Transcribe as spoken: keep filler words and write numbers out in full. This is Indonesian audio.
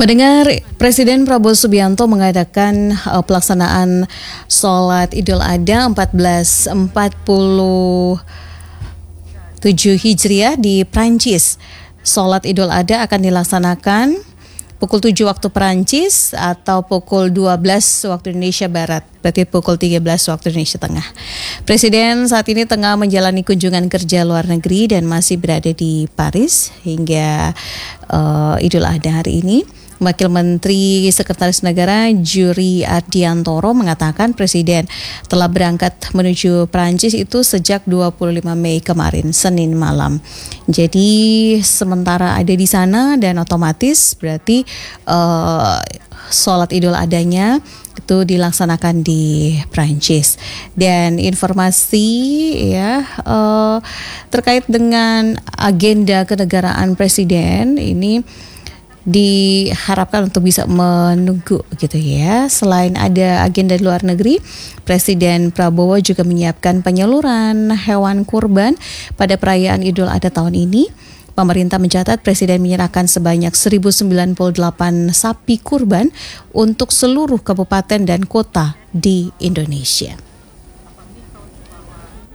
Pendengar, Presiden Prabowo Subianto mengadakan uh, pelaksanaan sholat Idul Adha seribu empat ratus empat puluh tujuh Hijriah di Prancis. Sholat Idul Adha akan dilaksanakan pukul tujuh waktu Perancis atau pukul dua belas waktu Indonesia Barat, berarti pukul tiga belas waktu Indonesia Tengah. Presiden saat ini tengah menjalani kunjungan kerja luar negeri dan masih berada di Paris hingga uh, Idul Adha hari ini. Wakil Menteri Sekretaris Negara Juri Ardiantoro mengatakan Presiden telah berangkat menuju Prancis itu sejak dua puluh lima Mei kemarin, Senin malam. Jadi sementara ada di sana dan otomatis berarti uh, sholat Idul Adhanya itu dilaksanakan di Prancis. Dan informasi ya uh, terkait dengan agenda kenegaraan Presiden ini diharapkan untuk bisa menunggu gitu ya. Selain ada agenda di luar negeri, Presiden Prabowo juga menyiapkan penyaluran hewan kurban pada perayaan Idul Adha tahun ini. Pemerintah mencatat Presiden menyerahkan sebanyak seribu sembilan puluh delapan sapi kurban untuk seluruh kabupaten dan kota di Indonesia.